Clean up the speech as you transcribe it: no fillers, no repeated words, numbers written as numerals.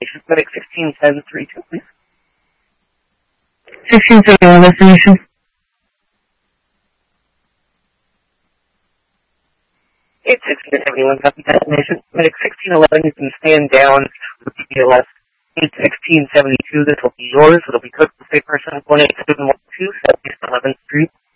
destination, medic 16732, please. 1671 destination. It's 1671, copy destination, medic 1611, you can stand down with BLS. It's 1672, this will be yours. It'll be cooked with state person 18712, Southeast 11th Street.